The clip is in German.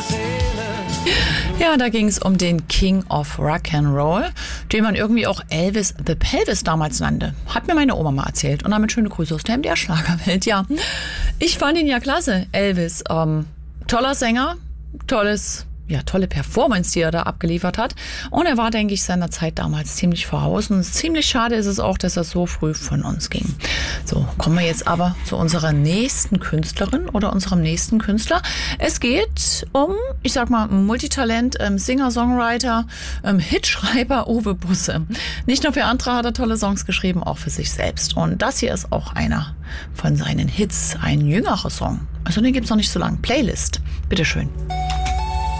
Ja, da ging es um den King of Rock'n'Roll, den man irgendwie auch Elvis the Pelvis damals nannte. Hat mir meine Oma mal erzählt. Und damit schöne Grüße aus der MDR-Schlagerwelt. Ja, ich fand ihn ja klasse, Elvis. Toller Sänger, tolle Performance, die er da abgeliefert hat. Und er war, denke ich, seiner Zeit damals ziemlich voraus. Und ziemlich schade ist es auch, dass er so früh von uns ging. So, kommen wir jetzt aber zu unserer nächsten Künstlerin oder unserem nächsten Künstler. Es geht um, ich sag mal, Multitalent, Singer-Songwriter, Hitschreiber Uwe Busse. Nicht nur für andere hat er tolle Songs geschrieben, auch für sich selbst. Und das hier ist auch einer von seinen Hits, ein jüngerer Song. Also den gibt's noch nicht so lange. Playlist. Bitteschön.